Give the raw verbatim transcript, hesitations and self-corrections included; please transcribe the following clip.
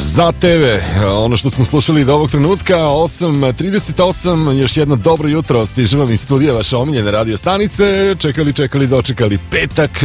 Za tebe, ono što smo slušali do ovog trenutka, osam trideset osam, još jedno dobro jutro, stiže vam iz studija vaše omiljene radio stanice, čekali, čekali, dočekali petak,